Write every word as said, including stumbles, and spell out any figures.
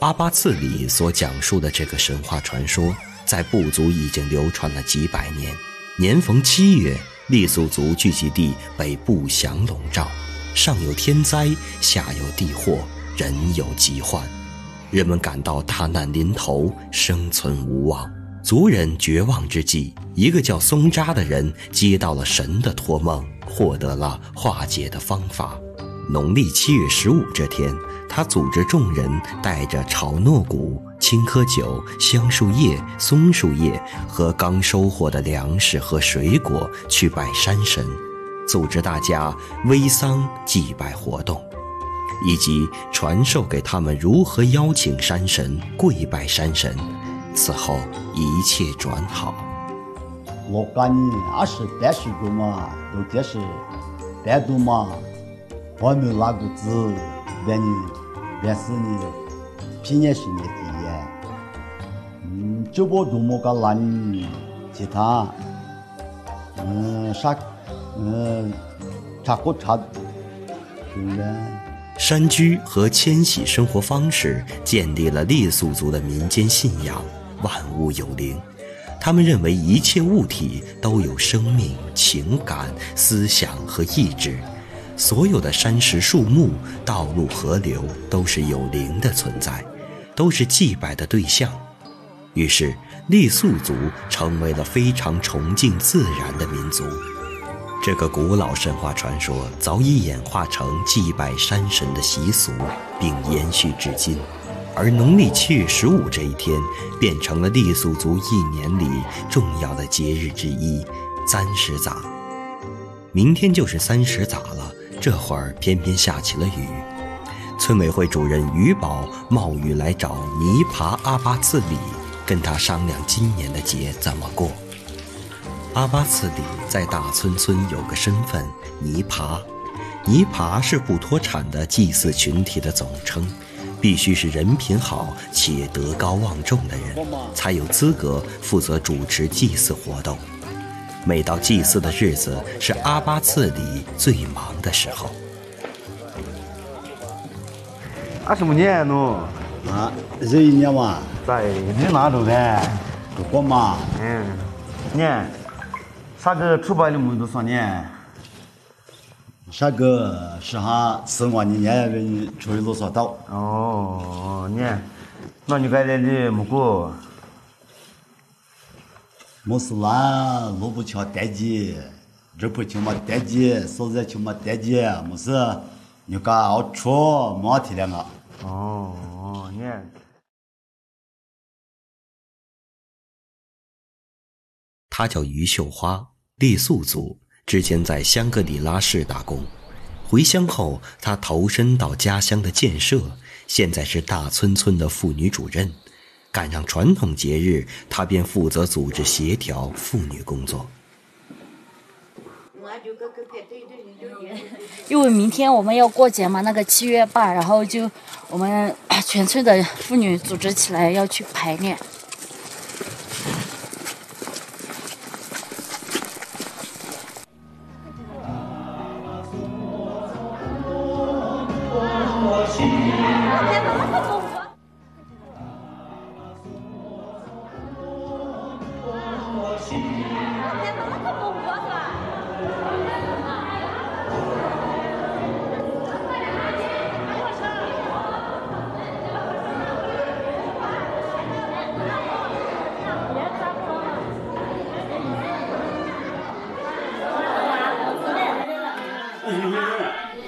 阿巴次里所讲述的这个神话传说，在部族已经流传了几百年。年逢七月，傈僳族聚集地被不祥笼罩，上有天灾，下有地祸，人有疾患，人们感到大难临头，生存无望。族人绝望之际，一个叫松扎的人接到了神的托梦，获得了化解的方法。农历七月十五这天，他组织众人带着炒糯谷、青稞酒、香树叶、松树叶和刚收获的粮食和水果去拜山神，组织大家煨桑祭拜活动，以及传授给他们如何邀请山神、跪拜山神。此后一切转好。 我感觉二十单水果嘛，都就是单独嘛，我没有哪个字，别人别是你平年是你的呀。嗯，这波多么个难，其他，嗯，啥，嗯，差不差，对呀。 山居和迁徙生活方式建立了傈僳族的民间信仰，万物有灵。他们认为一切物体都有生命、情感、思想和意志，所有的山石、树木、道路、河流都是有灵的存在，都是祭拜的对象。于是傈僳族成为了非常崇敬自然的民族。这个古老神话传说早已演化成祭拜山神的习俗，并延续至今。而农历七月十五这一天，变成了傈僳族一年里重要的节日之一——三十杂。明天就是三十杂了，这会儿偏偏下起了雨。村委会主任于宝冒雨来找尼爬阿巴次里，跟他商量今年的节怎么过。阿巴次里在大村村有个身份尼爬，尼爬是不脱产的祭祀群体的总称，必须是人品好且德高望重的人，才有资格负责主持祭祀活动。每到祭祀的日子，是阿巴次里最忙的时候。 二十五年了啊，这一年嘛， 在你那头呗， 不过嘛， 嗯，年，啥个出版的没多少年？ 啥个是哈四万年年人出去多少刀？ 哦，年，那你该来的没过？ 没事啦，路不瞧单机，这不瞧嘛单机，手在瞧嘛单机，没事，你干熬出没体谅啊？ 哦，年。 她叫于秀花，傈僳族，之前在香格里拉市打工。回乡后，她投身到家乡的建设，现在是大村村的妇女主任。赶上传统节日，她便负责组织协调妇女工作。 因为明天我们要过节嘛，那个七月八，然后就我们全村的妇女组织起来要去排练。